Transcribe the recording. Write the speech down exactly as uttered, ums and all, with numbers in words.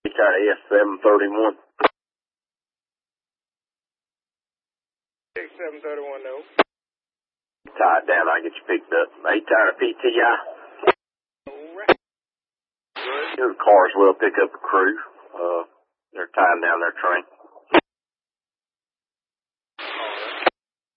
Tired of S seven thirty-one. X seven thirty-one, no. Tied down, I get you picked up. Are you tired of P T I? Alright. Good. Carswell pick up a crew. Uh, they're tying down their train.